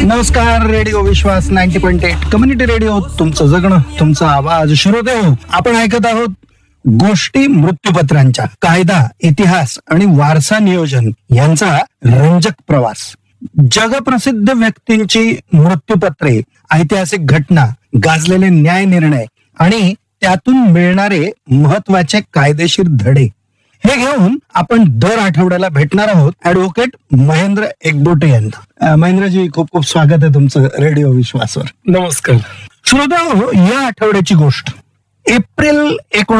नमस्कार. रेडिओ विश्वास 90.8 community radio, तुमचं जगणं तुमचा आवाज. श्रोते हो, आपण ऐकत आहोत गोष्टी मृत्यूपत्रांच्या. कायदा, इतिहास आणि वारसा नियोजन यांचा रंजक प्रवास. जगप्रसिद्ध व्यक्तींची मृत्यूपत्रे, ऐतिहासिक घटना, गाजलेले न्याय निर्णय आणि त्यातून मिळणारे महत्वाचे कायदेशीर धडे, हे घेऊन आपण दर आठवड्याला भेटणार आहोत ऍडव्होकेट महेंद्र एकबोटे यांना. महेंद्रजी, खूप खूप स्वागत आहे तुमचं रेडिओ विश्वासवर. नमस्कार. श्रोत्यांनो, या आठवड्याची गोष्ट एप्रिल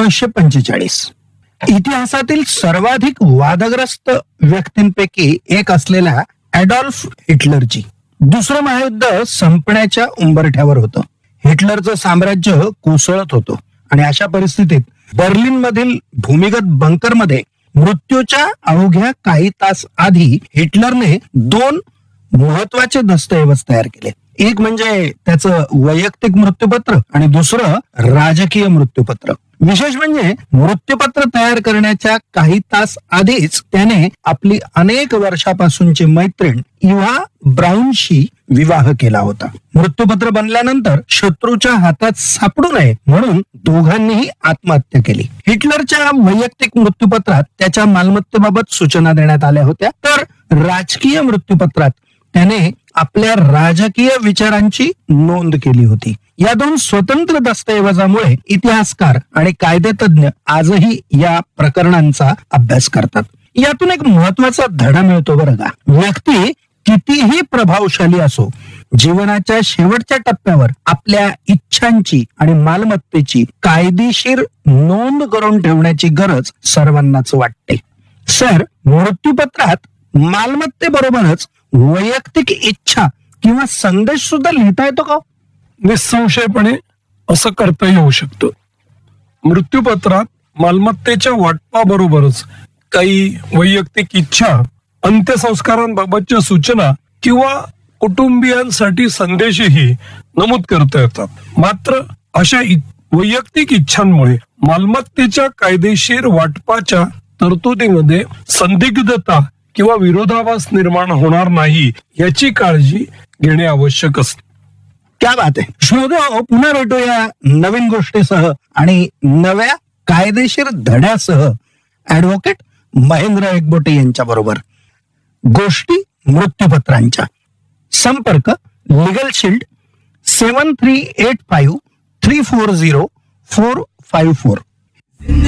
1945. इतिहासातील सर्वाधिक वादग्रस्त व्यक्तींपैकी एक असलेल्या ॲडॉल्फ हिटलरची दुसरं महायुद्ध संपण्याच्या उंबरठ्यावर होतं. हिटलरचं साम्राज्य कोसळत होतं आणि अशा परिस्थितीत बर्लिन मधील भूमिगत बंकरमध्ये मृत्यूच्या अवघ्या काही तास आधी हिटलरने 2 महत्वाचे दस्तऐवज तयार केले. एक म्हणजे त्याचं वैयक्तिक मृत्यूपत्र आणि दुसरं राजकीय मृत्यूपत्र. विशेष म्हणजे मृत्यूपत्र तयार करण्याच्या काही तास आधीच त्याने आपली अनेक वर्षापासूनची मैत्रीण इव्हा ब्राऊनशी विवाह केला होता. मृत्यूपत्र बनल्यानंतर शत्रूच्या हातात सापडू नये म्हणून दोघांनीही आत्महत्या केली. हिटलरच्या वैयक्तिक मृत्यूपत्रात त्याच्या मालमत्तेबाबत सूचना देण्यात आल्या होत्या, तर राजकीय मृत्यूपत्रात त्याने आपल्या राजकीय विचारांची नोंद केली होती. या 2 स्वतंत्र दस्तऐवजामुळे इतिहासकार आणि कायदेतज्ञ आजही या प्रकरणांचा अभ्यास करतात. यातून एक महत्वाचा धडा मिळतो बरं का. व्यक्ती कितीही प्रभावशाली असो, जीवनाच्या शेवटच्या टप्प्यावर आपल्या इच्छांची आणि मालमत्तेची कायदेशीर नोंद करून ठेवण्याची गरज सर्वांनाच वाटते. सर, मृत्यूपत्रात मालमत्तेबरोबरच वैयक्तिक इच्छा किंवा संदेश सुद्धा लिहिता येतो का? निसंशयपणे असं करता येऊ शकतं. मृत्यूपत्रात मालमत्तेच्या वाटपाबरोबरच काही वैयक्तिक इच्छा, अंत्यसंस्कारांबाबतच्या सूचना किंवा कुटुंबियांसाठी संदेशही नमूद करता येतात. मात्र अशा वैयक्तिक इच्छांमुळे मालमत्तेच्या कायदेशीर वाटपाच्या तरतुदीमध्ये संदिग्धता किंवा विरोधाभास निर्माण होणार नाही याची काळजी घेणे आवश्यक असते. क्या बात आहे. श्रोत्यांनो, पुन्हा भेटूया नवीन गोष्टीसह आणि नव्या कायदेशीर धड्यासह ॲडव्होकेट महेंद्र एकबोटे यांच्या बरोबर. गोष्टी मृत्यूपत्रांच्या. संपर्क लीगल शील्ड 7385 340 454.